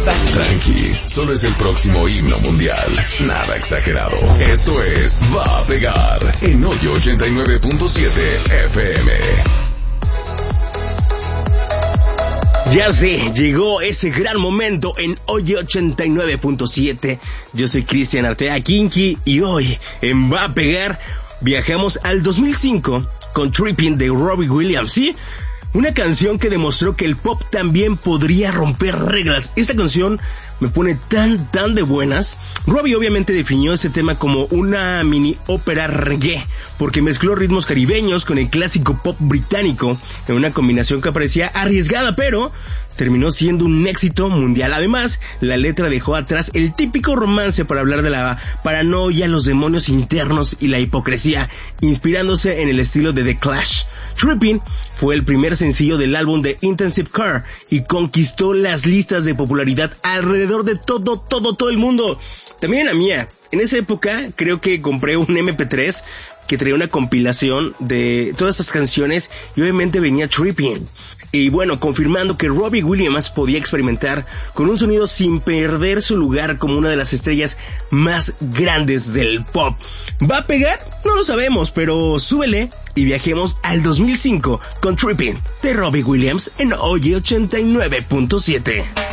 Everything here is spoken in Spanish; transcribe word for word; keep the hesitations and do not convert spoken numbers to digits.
Tranqui, solo es el próximo himno mundial. Nada exagerado. Esto es Va a Pegar en Hoyo ochenta y nueve punto siete F M. Ya sé, llegó ese gran momento en Hoyo ochenta y nueve punto siete. Yo soy Cristian Artea Kinky y hoy en Va a Pegar viajamos al dos mil cinco con Trippin' de Robbie Williams, ¿sí? Una canción que demostró que el pop también podría romper reglas. Esta canción me pone tan, tan de buenas. Robbie obviamente definió este tema como una mini ópera reggae, porque mezcló ritmos caribeños con el clásico pop británico en una combinación que parecía arriesgada, pero terminó siendo un éxito mundial. Además, la letra dejó atrás el típico romance para hablar de la paranoia, los demonios internos y la hipocresía, inspirándose en el estilo de The Clash. Trippin' fue el primer sencillo del álbum de Intensive Car y conquistó las listas de popularidad alrededor de todo, todo, todo el mundo. También en la mía. En esa época creo que compré un eme pe tres que traía una compilación de todas estas canciones y obviamente venía Trippin'. Y bueno, confirmando que Robbie Williams podía experimentar con un sonido sin perder su lugar como una de las estrellas más grandes del pop. ¿Va a pegar? No lo sabemos, pero súbele y viajemos al dos mil cinco con Trippin' de Robbie Williams en Hoyo ochenta y nueve punto siete.